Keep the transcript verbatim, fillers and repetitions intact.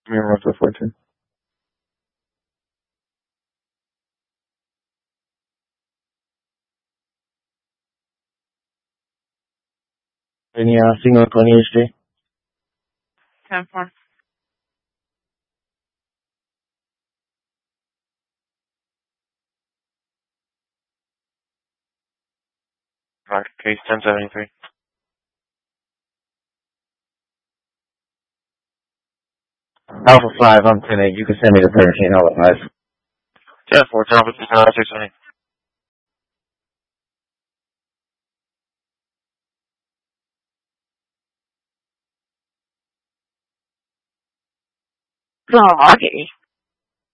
Give me a Russell fourteen. Any uh, signal on E H D? ten four. Rocket case ten seventy-three. Alpha five, I'm ten eight. You can send me the thirteen, Alpha five. ten four, ten fifty, six seventy. It's all rocky.